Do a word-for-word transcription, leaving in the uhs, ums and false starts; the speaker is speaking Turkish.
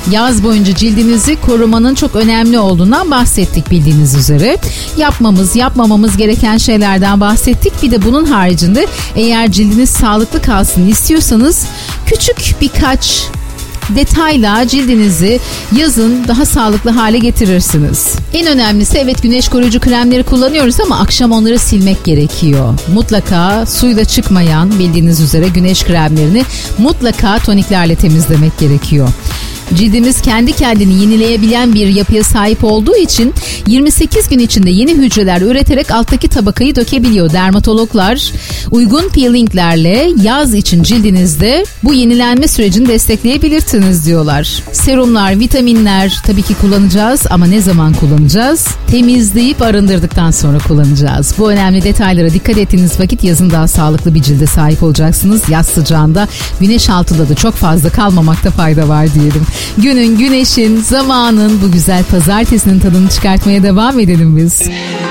Yaz boyunca cildinizi korumanın çok önemli olduğundan bahsettik bildiğiniz üzere. Yapmamız, yapmamamız gereken şeylerden bahsettik. Bir de bunun haricinde eğer cildiniz sağlıklı kalsın istiyorsanız küçük birkaç detayla cildinizi yazın daha sağlıklı hale getirirsiniz. En önemlisi evet güneş koruyucu kremleri kullanıyoruz ama akşam onları silmek gerekiyor. Mutlaka suyla çıkmayan bildiğiniz üzere güneş kremlerini mutlaka toniklerle temizlemek gerekiyor. Cildimiz kendi kendini yenileyebilen bir yapıya sahip olduğu için yirmi sekiz gün içinde yeni hücreler üreterek alttaki tabakayı dökebiliyor. Dermatologlar uygun peelinglerle yaz için cildinizde bu yenilenme sürecini destekleyebilirsiniz diyorlar. Serumlar, vitaminler tabii ki kullanacağız ama ne zaman kullanacağız? Temizleyip arındırdıktan sonra kullanacağız. Bu önemli detaylara dikkat ettiğiniz vakit yazın daha sağlıklı bir cilde sahip olacaksınız. Yaz sıcağında güneş altında da çok fazla kalmamakta fayda var diyelim. Günün, güneşin, zamanın bu güzel pazartesinin tadını çıkartmaya devam edelim biz.